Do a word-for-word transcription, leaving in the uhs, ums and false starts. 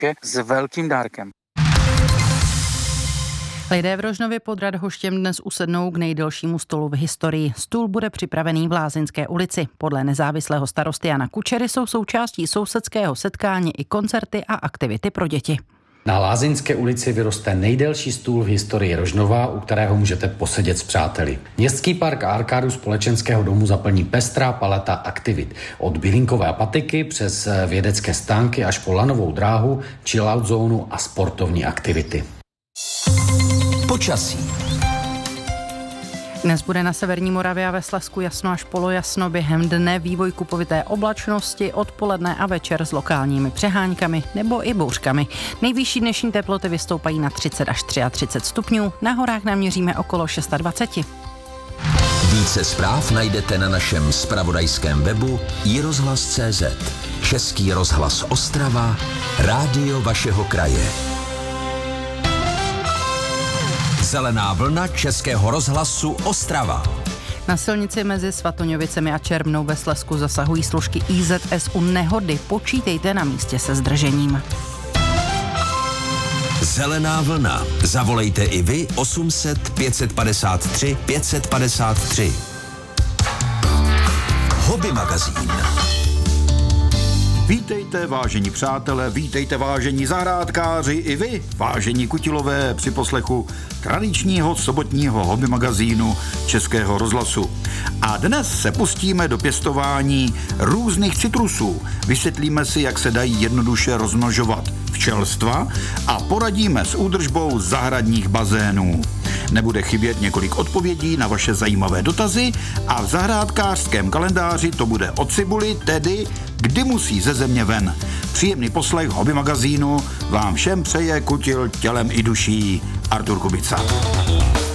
s velkým dárkem. Lidé v Rožnově pod Radhoštěm dnes usednou k nejdelšímu stolu v historii. Stůl bude připravený v Lázeňské ulici. Podle nezávislého starosty Jana Kučery jsou součástí sousedského setkání i koncerty a aktivity pro děti. Na Lázeňské ulici vyroste nejdelší stůl v historii Rožnova, u kterého můžete posedět s přáteli. Městský park a arkádu společenského domu zaplní pestrá paleta aktivit. Od bylinkové a patiky přes vědecké stánky až po lanovou dráhu, chillout zónu a sportovní aktivity. Počasí. Dnes bude na severní Moravě a ve Slezsku jasno až polojasno, během dne vývoj kupovité oblačnosti, odpoledne a večer s lokálními přeháňkami nebo i bouřkami. Nejvyšší dnešní teploty vystoupají na třicet až třicet tři stupňů, na horách naměříme okolo dvacet šest. Více zpráv najdete na našem zpravodajském webu i rozhlas tečka cé zet. Český rozhlas Ostrava, rádio vašeho kraje. Zelená vlna Českého rozhlasu Ostrava. Na silnici mezi Svatoňovicemi a Čermnou ve Slezsku zasahují složky í zet es u nehody. Počítejte na místě se zdržením. Zelená vlna. Zavolejte i vy osm set pět padesát tři pět padesát tři. Hobby magazín. Vítejte, vážení přátelé, vítejte, vážení zahrádkáři, i vy, vážení kutilové, při poslechu tradičního sobotního hobby magazínu Českého rozhlasu. A dnes se pustíme do pěstování různých citrusů. Vysvětlíme si, jak se dají jednoduše rozmnožovat včelstva a poradíme s údržbou zahradních bazénů. Nebude chybět několik odpovědí na vaše zajímavé dotazy a v zahrádkářském kalendáři to bude o cibuli, tedy kdy musí ze země ven. Příjemný poslech hobby magazínu vám všem přeje kutil tělem i duší Artur Kubica.